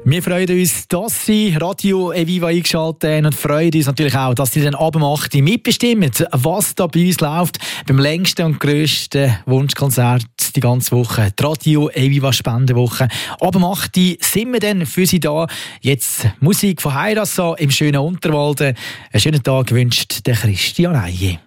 Wir freuen uns, dass Sie Radio Eviva eingeschaltet haben und freuen uns natürlich auch, dass Sie dann ab 8 Uhr mitbestimmen, was da bei uns läuft. Beim längsten und grössten Wunschkonzert die ganze Woche, die Radio Eviva Spendenwoche. Ab 8 Uhr sind wir dann für Sie da. Jetzt Musik von Heirassa im schönen Unterwalden. Einen schönen Tag wünscht der Christian Eiye.